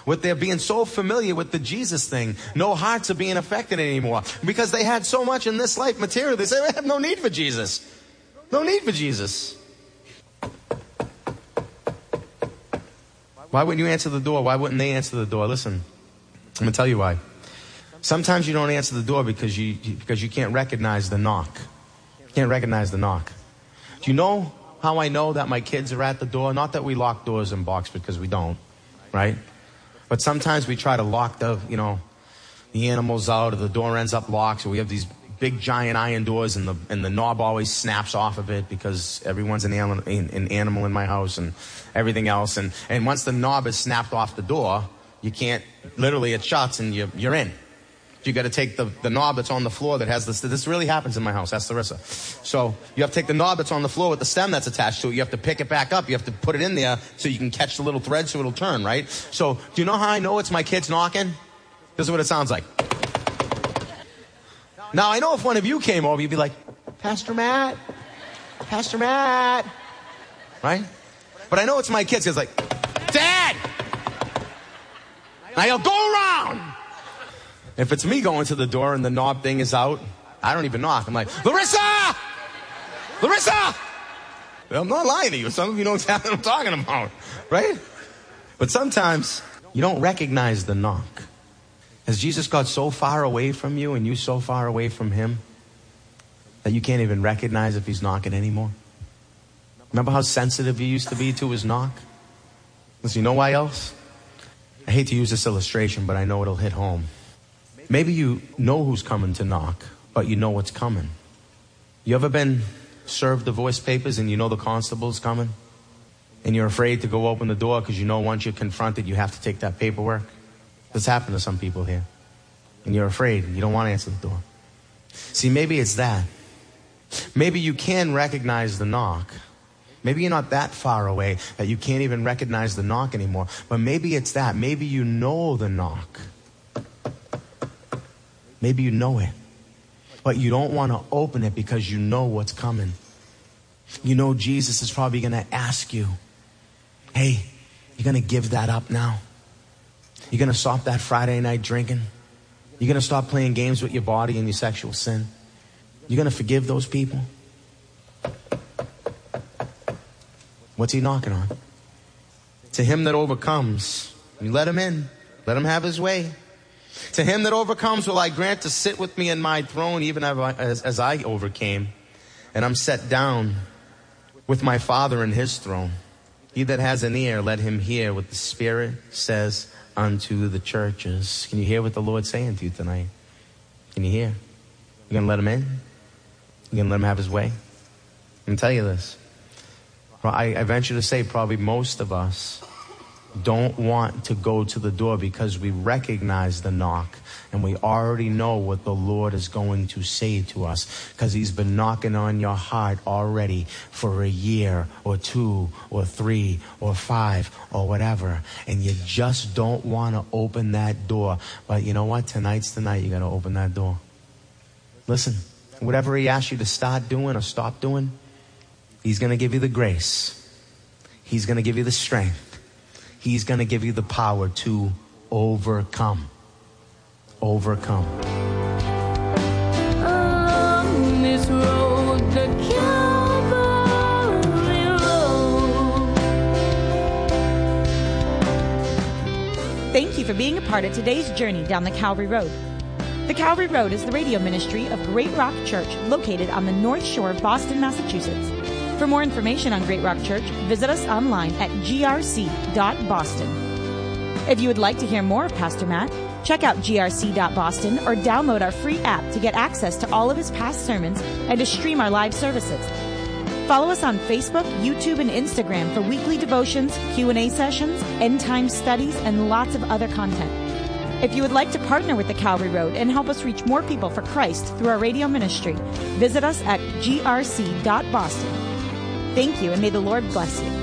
with their being so familiar with the Jesus thing. No hearts are being affected anymore. Because they had so much in this life material, they say, I have no need for Jesus. No need for Jesus. Why wouldn't you answer the door? Why wouldn't they answer the door? Listen, I'm going to tell you why. Sometimes you don't answer the door because you can't recognize the knock. You can't recognize the knock. Do you know how I know that my kids are at the door? Not that we lock doors in box, because we don't, right? But sometimes we try to lock the animals out, or the door ends up locked, so we have these big giant iron doors, and the knob always snaps off of it because everyone's an animal in my house and everything else. And once the knob is snapped off the door, you can't, literally it shuts and you're in. You got to take the knob that's on the floor that has this really happens in my house. That's Larissa. So you have to take the knob that's on the floor with the stem that's attached to it. You have to pick it back up. You have to put it in there so you can catch the little thread so it'll turn, right? So do you know how I know it's my kids knocking? This is what it sounds like. Now, I know if one of you came over, you'd be like, Pastor Matt, right? But I know it's my kids. It's like, Dad! Now you'll go around. If it's me going to the door and the knob thing is out, I don't even knock. I'm like, Larissa! I'm not lying to you. Some of you know exactly what I'm talking about, right? But sometimes you don't recognize the knock. Has Jesus got so far away from you and you so far away from him that you can't even recognize if he's knocking anymore? Remember how sensitive you used to be to his knock? Listen, you know why else? I hate to use this illustration, but I know it'll hit home. Maybe you know who's coming to knock, but you know what's coming. You ever been served divorce papers and you know the constable's coming? And you're afraid to go open the door because you know once you're confronted, you have to take that paperwork? This happened to some people here. And you're afraid. You don't want to answer the door. See, maybe it's that. Maybe you can recognize the knock. Maybe you're not that far away that you can't even recognize the knock anymore. But maybe it's that. Maybe you know the knock. Maybe you know it, but you don't want to open it because you know what's coming. You know Jesus is probably going to ask you, hey, you're going to give that up now? You're going to stop that Friday night drinking? You're going to stop playing games with your body and your sexual sin? You're going to forgive those people? What's he knocking on? To him that overcomes, you let him in. Let him have his way. To him that overcomes will I grant to sit with me in my throne, even as I overcame. And I'm set down with my Father in his throne. He that has an ear, let him hear what the Spirit says unto the churches. Can you hear what the Lord's saying to you tonight? Can you hear? You going to let him in? You going to let him have his way? I'm going to tell you this. I venture to say probably most of us don't want to go to the door because we recognize the knock and we already know what the Lord is going to say to us, because he's been knocking on your heart already for a year or 2 or 3 or 5 or whatever, and you just don't want to open that door. But you know what? Tonight's the night you got to open that door. Listen, whatever he asks you to start doing or stop doing, he's going to give you the grace. He's going to give you the strength. He's going to give you the power to overcome. Overcome. On this road, the Calvary road. Thank you for being a part of today's journey down the Calvary Road. The Calvary Road is the radio ministry of Great Rock Church, located on the North Shore of Boston, Massachusetts. For more information on Great Rock Church, visit us online at grc.boston. If you would like to hear more of Pastor Matt, check out grc.boston or download our free app to get access to all of his past sermons and to stream our live services. Follow us on Facebook, YouTube, and Instagram for weekly devotions, Q&A sessions, end-time studies, and lots of other content. If you would like to partner with the Calvary Road and help us reach more people for Christ through our radio ministry, visit us at grc.boston. Thank you, and may the Lord bless you.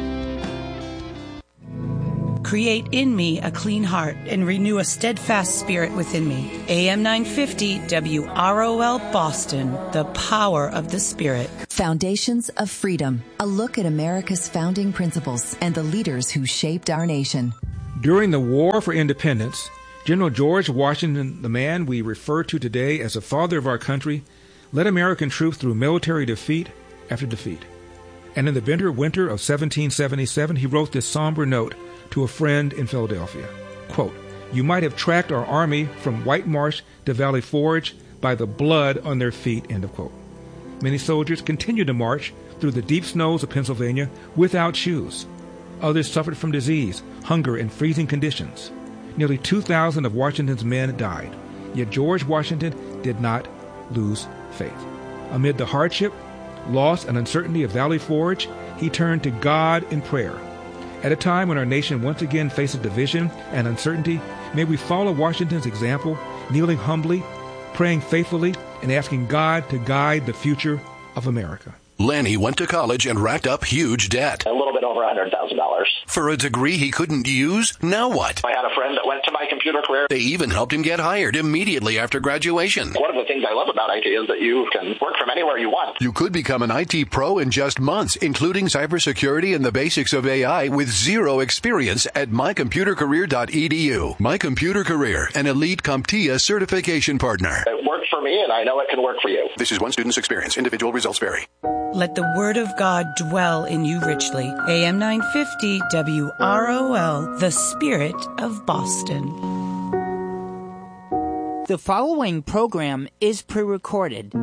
Create in me a clean heart and renew a steadfast spirit within me. AM 950 WROL Boston, the power of the Spirit. Foundations of Freedom, a look at America's founding principles and the leaders who shaped our nation. During the War for Independence, General George Washington, the man we refer to today as the father of our country, led American troops through military defeat after defeat. And in the bitter winter of 1777, he wrote this somber note to a friend in Philadelphia. Quote, "You might have tracked our army from White Marsh to Valley Forge by the blood on their feet," end of quote. Many soldiers continued to march through the deep snows of Pennsylvania without shoes. Others suffered from disease, hunger, and freezing conditions. Nearly 2,000 of Washington's men died. Yet George Washington did not lose faith. Amid the hardship, loss, and uncertainty of Valley Forge, he turned to God in prayer. At a time when our nation once again faces division and uncertainty, may we follow Washington's example, kneeling humbly, praying faithfully, and asking God to guide the future of America. Lanny went to college and racked up huge debt. A little bit over $100,000. For a degree he couldn't use? Now what? I had a friend that went to My Computer Career. They even helped him get hired immediately after graduation. One of the things I love about IT is that you can work from anywhere you want. You could become an IT pro in just months, including cybersecurity and the basics of AI with zero experience at mycomputercareer.edu. My Computer Career, an elite CompTIA certification partner. It worked for me, and I know it can work for you. This is one student's experience. Individual results vary. Let the word of God dwell in you richly. AM 950 WROL, the Spirit of Boston. The following program is pre-recorded.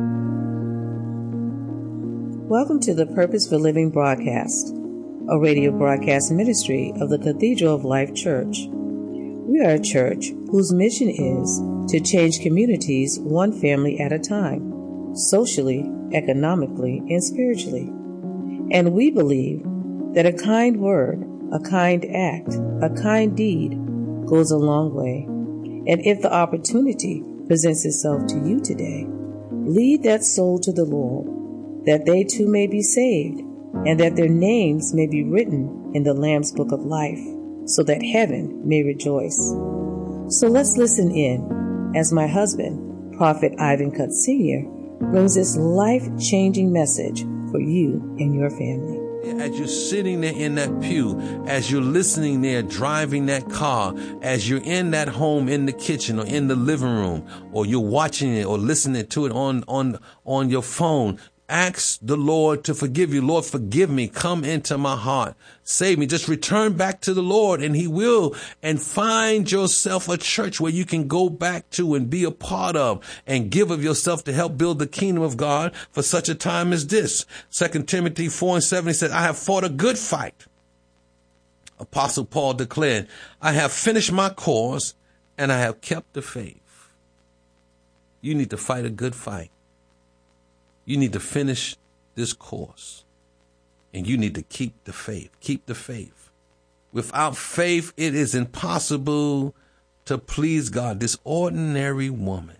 Welcome to the Purpose for Living broadcast, a radio broadcast ministry of the Cathedral of Life Church. We are a church whose mission is to change communities one family at a time, socially, economically, and spiritually. And we believe that a kind word, a kind act, a kind deed goes a long way. And if the opportunity presents itself to you today, lead that soul to the Lord, that they too may be saved, and that their names may be written in the Lamb's Book of Life, so that heaven may rejoice. So let's listen in as my husband, Prophet Ivan Cutt Sr., brings this life-changing message for you and your family. As you're sitting there in that pew, as you're listening there, driving that car, as you're in that home, in the kitchen or in the living room, or you're watching it or listening to it on your phone, ask the Lord to forgive you. Lord, forgive me. Come into my heart. Save me. Just return back to the Lord and he will. And find yourself a church where you can go back to and be a part of and give of yourself to help build the kingdom of God for such a time as this. 2 Timothy 4:7 said, I have fought a good fight. Apostle Paul declared, I have finished my course and I have kept the faith. You need to fight a good fight. You need to finish this course, and you need to keep the faith. Keep the faith. Without faith, it is impossible to please God. This ordinary woman,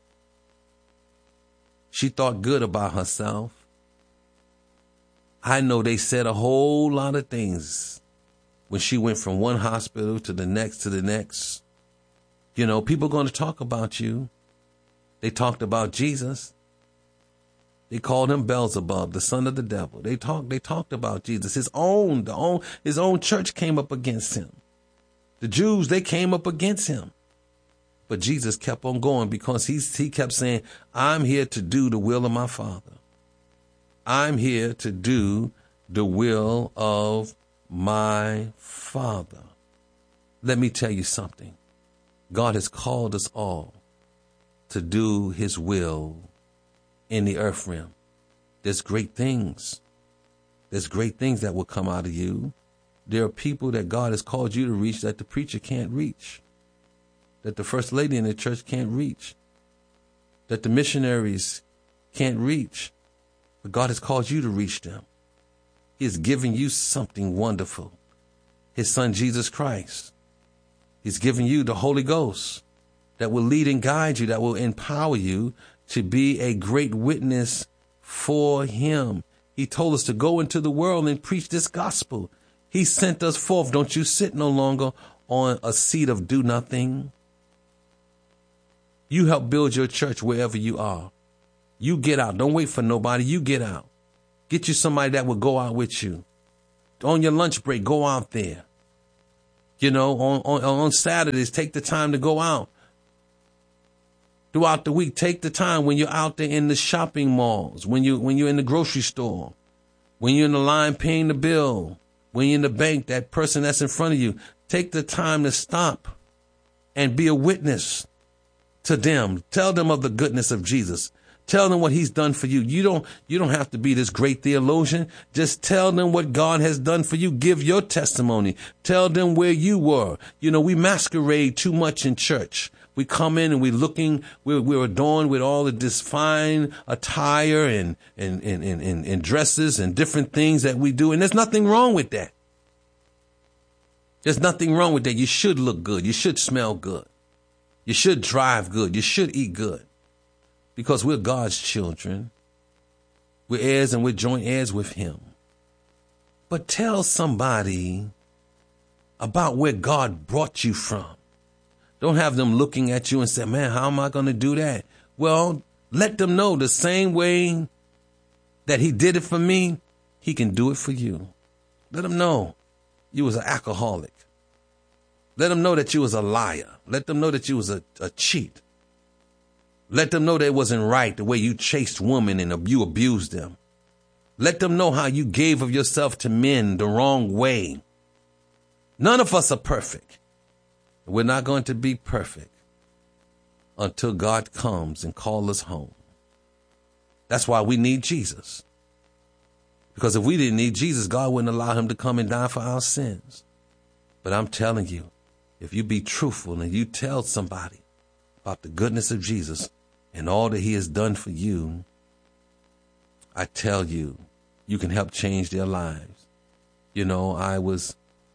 she thought good about herself. I know they said a whole lot of things when she went from one hospital to the next. You know, people are going to talk about you. They talked about Jesus. They called him Beelzebub, the son of the devil. They talked about Jesus. His own church came up against him. The Jews, they came up against him. But Jesus kept on going because he kept saying, I'm here to do the will of my Father. I'm here to do the will of my Father. Let me tell you something. God has called us all to do his will in the earth realm. There's great things. There's great things that will come out of you. There are people that God has called you to reach that the preacher can't reach, that the first lady in the church can't reach, that the missionaries can't reach. But God has called you to reach them. He has given you something wonderful. His son, Jesus Christ. He's given you the Holy Ghost that will lead and guide you, that will empower you to be a great witness for him. He told us to go into the world and preach this gospel. He sent us forth. Don't you sit no longer on a seat of do nothing. You help build your church wherever you are. You get out. Don't wait for nobody. You get out. Get you somebody that will go out with you. On your lunch break, go out there. You know, on Saturdays, take the time to go out. Throughout the week, take the time when you're out there in the shopping malls, when you're in the grocery store, when you're in the line paying the bill, when you're in the bank, that person that's in front of you, take the time to stop and be a witness to them. Tell them of the goodness of Jesus. Tell them what he's done for you. You don't have to be this great theologian. Just tell them what God has done for you. Give your testimony. Tell them where you were. You know, we masquerade too much in church. We come in and we're adorned with all of this fine attire and dresses and different things that we do. And there's nothing wrong with that. There's nothing wrong with that. You should look good. You should smell good. You should drive good. You should eat good. Because we're God's children. We're heirs and we're joint heirs with him. But tell somebody about where God brought you from. Don't have them looking at you and say, man, how am I going to do that? Well, let them know the same way that he did it for me, he can do it for you. Let them know you was an alcoholic. Let them know that you was a liar. Let them know that you was a cheat. Let them know that it wasn't right the way you chased women and you abused them. Let them know how you gave of yourself to men the wrong way. None of us are perfect. We're not going to be perfect until God comes and calls us home. That's why we need Jesus. Because if we didn't need Jesus, God wouldn't allow him to come and die for our sins. But I'm telling you, if you be truthful and you tell somebody about the goodness of Jesus and all that he has done for you, I tell you, you can help change their lives. You know, I was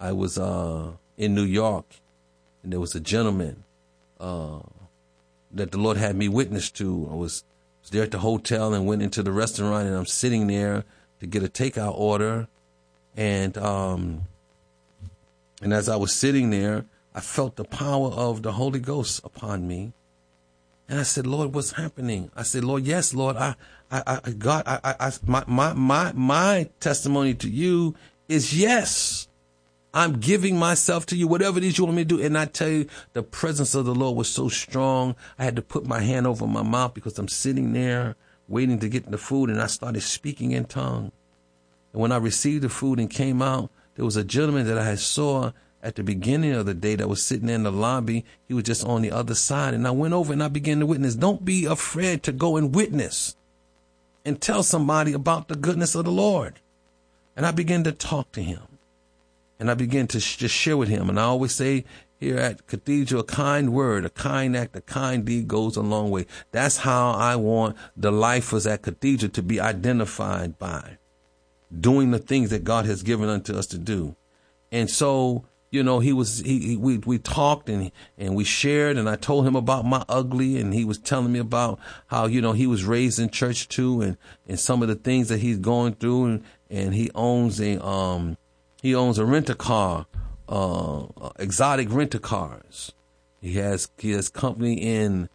in New York. And there was a gentleman that the Lord had me witness to. I was there at the hotel and went into the restaurant, and I'm sitting there to get a takeout order. And as I was sitting there, I felt the power of the Holy Ghost upon me. And I said, Lord, what's happening? I said, Lord, yes, Lord, my testimony to you is yes. I'm giving myself to you, whatever it is you want me to do. And I tell you, the presence of the Lord was so strong. I had to put my hand over my mouth because I'm sitting there waiting to get the food. And I started speaking in tongue. And when I received the food and came out, there was a gentleman that I had saw at the beginning of the day that was sitting in the lobby. He was just on the other side. And I went over and I began to witness. Don't be afraid to go and witness and tell somebody about the goodness of the Lord. And I began to talk to him. And I began to just share with him. And I always say here at Cathedral, a kind word, a kind act, a kind deed goes a long way. That's how I want the lifers at Cathedral to be identified by. Doing the things that God has given unto us to do. And so, you know, we talked and we shared, and I told him about my ugly, and he was telling me about how, you know, he was raised in church too, and some of the things that he's going through, and he owns a rent-a-car, exotic rent-a-cars. He has company in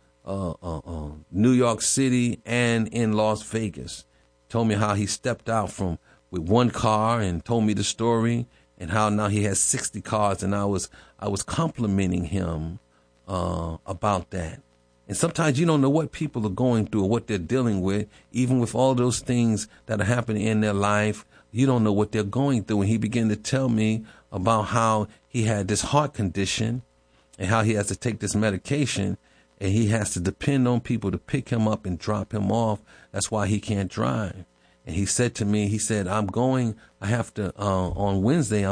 New York City and in Las Vegas. Told me how he stepped out with one car and told me the story, and how now he has 60 cars. And I was complimenting him about that. And sometimes you don't know what people are going through or what they're dealing with, even with all those things that are happening in their life. You don't know what they're going through. And he began to tell me about how he had this heart condition and how he has to take this medication, and he has to depend on people to pick him up and drop him off. That's why he can't drive. And he said to me, on Wednesday,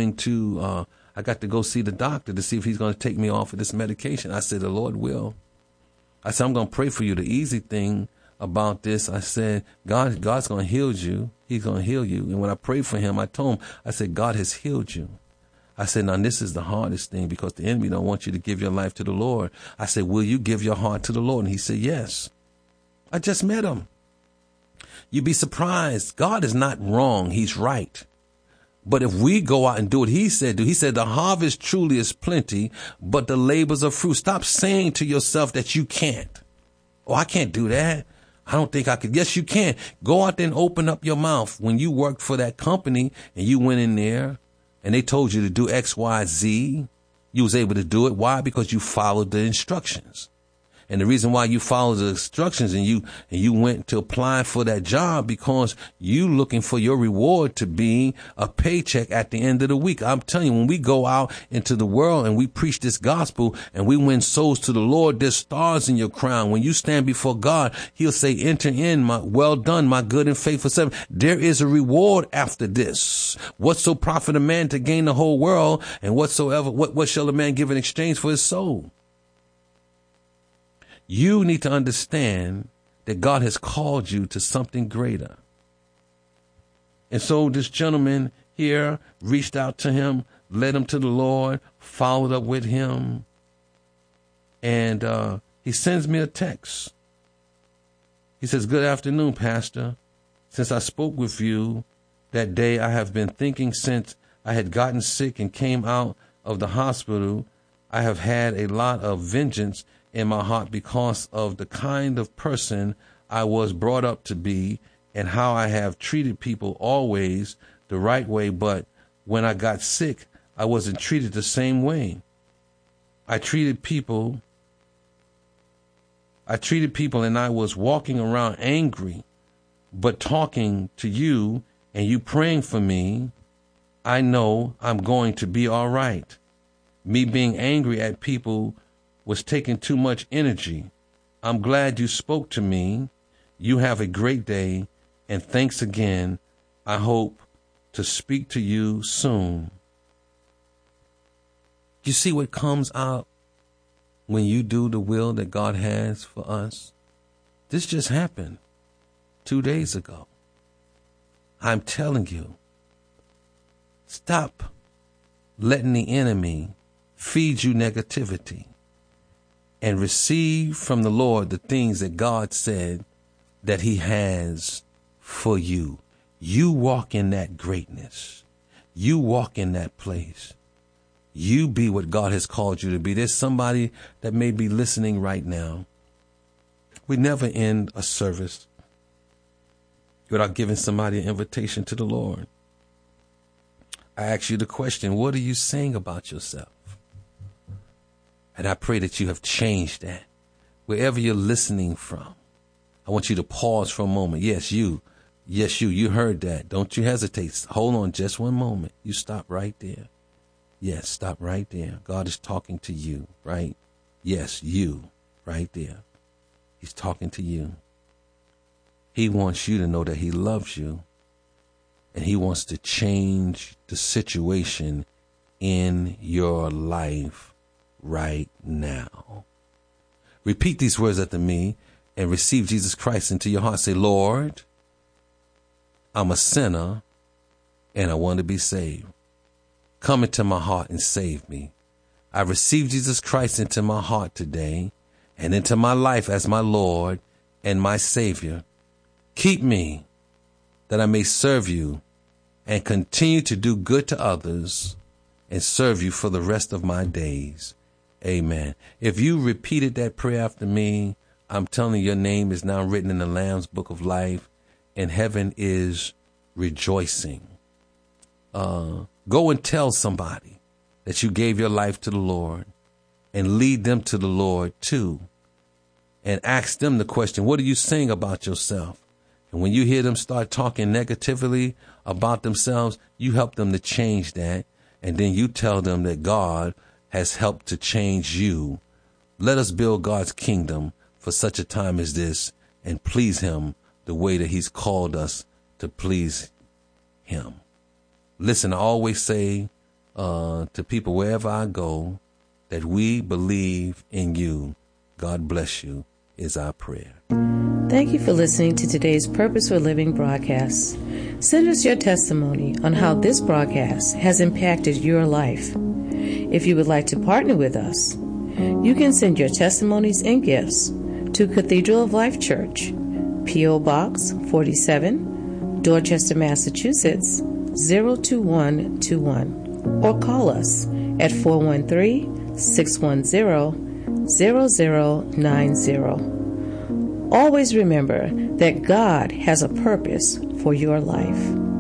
I got to go see the doctor to see if he's going to take me off of this medication. I said, the Lord will. I said, I'm going to pray for you. The easy thing about this, I said, God's going to heal you. He's going to heal you. And when I prayed for him, I told him, I said, God has healed you. I said, now this is the hardest thing because the enemy don't want you to give your life to the Lord. I said, will you give your heart to the Lord? And he said, yes. I just met him. You'd be surprised. God is not wrong. He's right. But if we go out and do what he said, the harvest truly is plenty, but the labors are few. Stop saying to yourself that you can't. Oh, I can't do that. I don't think I could. Yes, you can. Go out there and open up your mouth. When you worked for that company and you went in there and they told you to do X, Y, Z, You was able to do it. Why? Because you followed the instructions. And the reason why you followed the instructions and you went to apply for that job because you looking for your reward to be a paycheck at the end of the week. I'm telling you, when we go out into the world and we preach this gospel and we win souls to the Lord, there's stars in your crown. When you stand before God, he'll say, enter in, my well done, my good and faithful servant. There is a reward after this. What so profit a man to gain the whole world, and what shall a man give in exchange for his soul? You need to understand that God has called you to something greater. And so this gentleman here reached out to him, led him to the Lord, followed up with him. And he sends me a text. He says, good afternoon, Pastor. Since I spoke with you that day, I have been thinking since I had gotten sick and came out of the hospital, I have had a lot of vengeance in my heart because of the kind of person I was brought up to be and how I have treated people always the right way. But when I got sick, I wasn't treated the same way. I treated people and I was walking around angry, but talking to you and you praying for me, I know I'm going to be all right. Me being angry at people was taking too much energy. I'm glad you spoke to me. You have a great day, and thanks again. I hope to speak to you soon. You see what comes out when you do the will that God has for us? This just happened 2 days ago. I'm telling you, stop letting the enemy feed you negativity. And receive from the Lord the things that God said that he has for you. You walk in that greatness. You walk in that place. You be what God has called you to be. There's somebody that may be listening right now. We never end a service without giving somebody an invitation to the Lord. I ask you the question, what are you saying about yourself? And I pray that you have changed that. Wherever you're listening from, I want you to pause for a moment. Yes, you. You heard that. Don't you hesitate. Hold on just one moment. You stop right there. Yes, stop right there. God is talking to you, right? Yes, you, right there. He's talking to you. He wants you to know that he loves you. And he wants to change the situation in your life right now. Repeat these words after me and receive Jesus Christ into your heart. Say, Lord, I'm a sinner and I want to be saved. Come into my heart and save me. I receive Jesus Christ into my heart today and into my life as my Lord and my Savior. Keep me that I may serve you and continue to do good to others and serve you for the rest of my days. Amen. If you repeated that prayer after me, I'm telling you, your name is now written in the Lamb's Book of Life, and heaven is rejoicing. Go and tell somebody that you gave your life to the Lord, and lead them to the Lord too. And ask them the question, what are you saying about yourself? And when you hear them start talking negatively about themselves, you help them to change that. And then you tell them that God has helped to change you. Let us build God's kingdom for such a time as this and please him the way that he's called us to please him. Listen, I always say to people wherever I go that we believe in you. God bless you is our prayer. Thank you for listening to today's Purpose for Living broadcast. Send us your testimony on how this broadcast has impacted your life. If you would like to partner with us, you can send your testimonies and gifts to Cathedral of Life Church, P.O. Box 47, Dorchester, Massachusetts, 02121, or call us at 413-610-0090. Always remember that God has a purpose for your life.